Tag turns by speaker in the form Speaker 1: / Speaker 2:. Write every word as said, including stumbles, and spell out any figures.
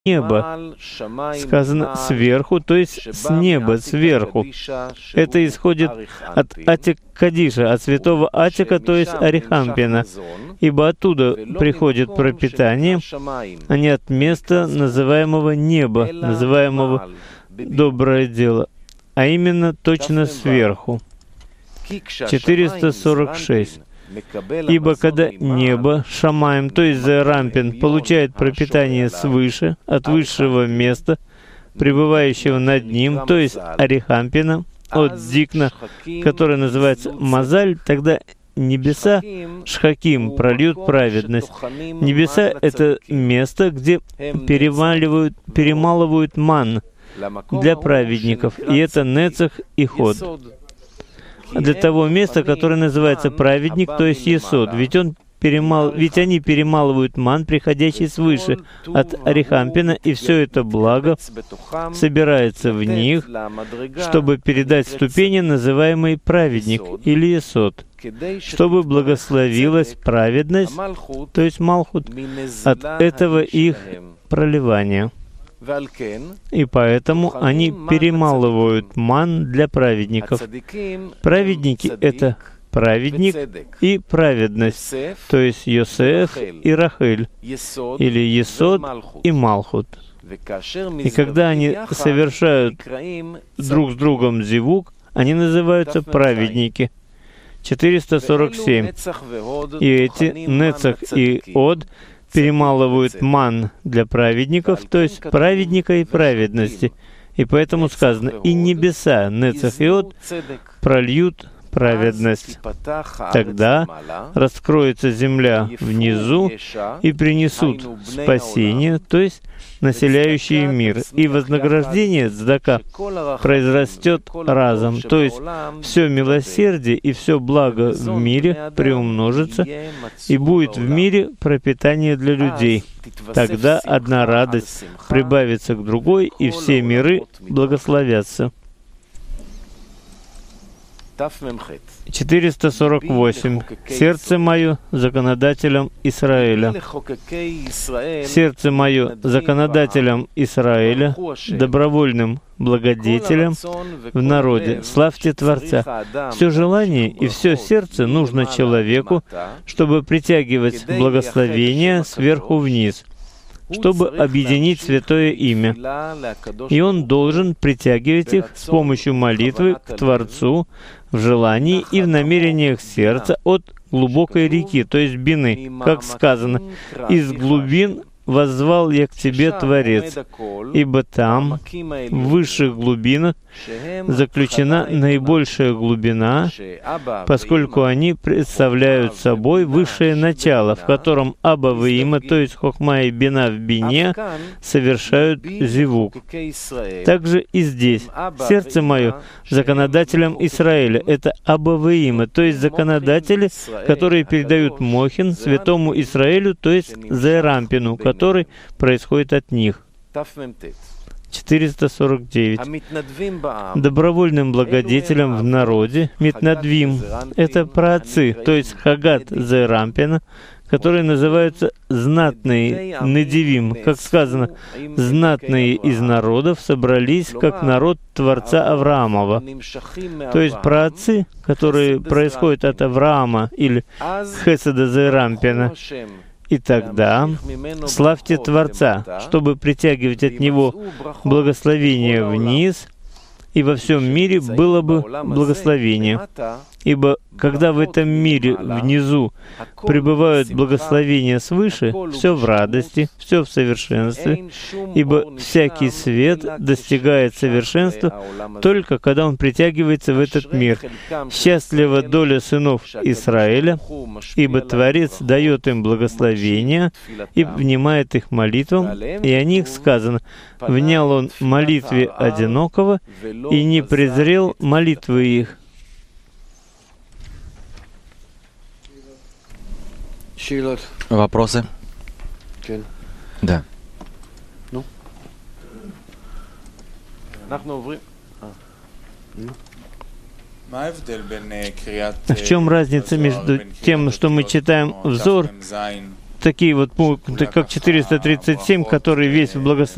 Speaker 1: неба. Сказано сверху, то есть с неба, сверху. Это исходит от Атик Кадиша, от святого Атика, то есть Арихампина. Ибо оттуда приходит пропитание, а не от места, называемого неба, называемого доброе дело, а именно точно сверху. четыреста сорок шесть. Ибо когда небо, Шамаим, то есть Зерампин, получает пропитание свыше, от высшего места, пребывающего над ним, то есть Арихампина, от Зикна, который называется Мазаль, тогда небеса, Шхаким, прольют праведность. Небеса — это место, где перемаливают, перемалывают ман для праведников, и это Нецах и Ход. Для того места, которое называется праведник, то есть Есод, ведь, он перемал... ведь они перемалывают ман, приходящий свыше, от Арихампина, и все это благо собирается в них, чтобы передать ступени, называемый праведник или Есод, чтобы благословилась праведность, то есть Малхут, от этого их проливания. И поэтому они перемалывают ман для праведников. Праведники — это праведник и праведность, то есть Йосеф и Рахель, или Есод и Малхут. И когда они совершают друг с другом зивук, они называются праведники. четыреста сорок семь. И эти Нецах и Од перемалывают ман для праведников, то есть праведника и праведности. И поэтому сказано, и небеса, Нецах и Од, прольют праведность. Тогда раскроется земля внизу и принесут спасение, то есть населяющие мир, и вознаграждение цдака произрастет разом, то есть все милосердие и все благо в мире приумножится, и будет в мире пропитание для людей. Тогда одна радость прибавится к другой, и все миры благословятся. четыреста сорок восемь. Сердце мое законодателям Израиля. Сердце мое законодателям Израиля, добровольным благодетелям в народе. Славьте Творца. Все желание и все сердце нужно человеку, чтобы притягивать благословение сверху вниз, чтобы объединить святое имя. И он должен притягивать их с помощью молитвы к Творцу в желании и в намерениях сердца от глубокой реки, то есть бины, как сказано, «Из глубин воззвал я к тебе, Творец, ибо там, в высших глубинах, заключена наибольшая глубина, поскольку они представляют собой высшее начало, в котором Аба Ваима, то есть Хохма и Бина в бине, совершают зивук. Также и здесь сердце мое законодателям Израиля — это Аба Ваима, то есть законодатели, которые передают Мохин святому Израилю, то есть Зерампину, который происходит от них. четыреста сорок девять. Добровольным благодетелям в народе, Митнадвим, это праотцы, то есть Хагат Зерампина, которые называются знатные, Недивим, как сказано, знатные из народов собрались, как народ Творца Авраамова. То есть праотцы, которые происходят от Авраама или Хеседа Зерампина. И тогда славьте Творца, чтобы притягивать от Него благословение вниз, и во всем мире было бы благословение. Ибо когда в этом мире внизу пребывают благословения свыше, все в радости, все в совершенстве, ибо всякий свет достигает совершенства только когда он притягивается в этот мир. Счастлива доля сынов Израиля, ибо Творец дает им благословение и внимает их молитвам, и о них сказано: «Внял он молитве одинокого и не презрел молитвы их».
Speaker 2: Вопросы? Да.
Speaker 1: Ну? В чем разница между тем, что мы читаем взор, такие вот пункты, как четыреста тридцать семь, который весь в благословении,